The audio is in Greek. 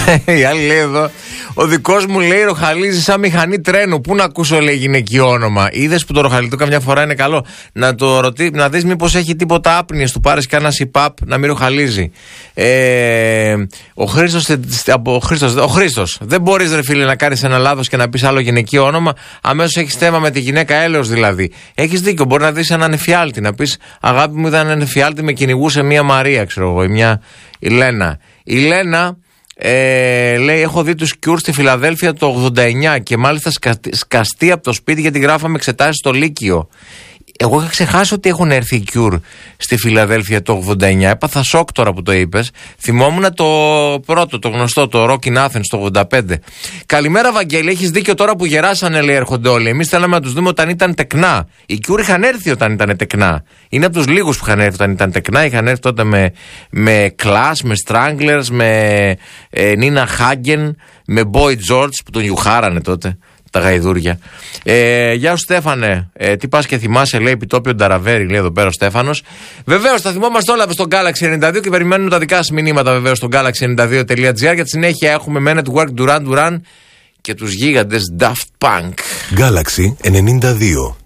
Η άλλη λέει εδώ, ο δικός μου λέει ροχαλίζει σαν μηχανή τρένου. Πού να ακούσω, λέει, γυναικείο όνομα. Είδες που το ροχαλιτό καμιά φορά είναι καλό. Να δεις μήπως έχει τίποτα άπνοιες, του πάρεις κανένα σιπάπ να μην ροχαλίζει. Ο Χρήστος, δεν μπορείς, ρε φίλε, να κάνεις ένα λάθος και να πεις άλλο γυναικείο όνομα. Αμέσως έχεις θέμα με τη γυναίκα, έλεος δηλαδή. Έχεις δίκιο, μπορεί να δεις έναν εφιάλτη, να πεις αγάπη μου, ήταν έναν εφιάλτη, με κυνηγούσε μια Μαρία, ξέρω εγώ, ή μια Ηλένα. Η Λένα λέει: έχω δει τους Cure στη Φιλαδέλφια το 89 και μάλιστα σκαστεί από το σπίτι γιατί γράφαμε εξετάσεις στο Λύκειο. Εγώ είχα ξεχάσει ότι έχουν έρθει οι Cure στη Φιλαδέλφια το 89. Έπαθα σοκ τώρα που το είπες. Θυμόμουν το πρώτο, το γνωστό, το Rock in Athens το 85. Καλημέρα, Βαγγέλη. Έχεις δίκιο, τώρα που γεράσανε, λέει, έρχονται όλοι. Εμείς θέλαμε να τους δούμε όταν ήταν τεκνά. Οι Cure είχαν έρθει όταν ήταν τεκνά. Είναι από τους λίγους που είχαν έρθει όταν ήταν τεκνά. Είχαν έρθει τότε με Clash, με Stranglers, με Nina Hagen, με Boy George που τον γιουχάρανε τότε. Τα γαϊδούρια. Γεια σου, Στέφανε. Τι πας και θυμάσαι, λέει, επιτόπιο Νταραβέρι, λέει εδώ πέρα ο Στέφανος. Βεβαίως, θα θυμόμαστε όλα στο Galaxy 92 και περιμένουμε τα δικά σας μηνύματα, βεβαίως, στο galaxy92.gr. Για τη συνέχεια έχουμε Men at Work, Duran Duran και τους γίγαντες Daft Punk. Galaxy 92.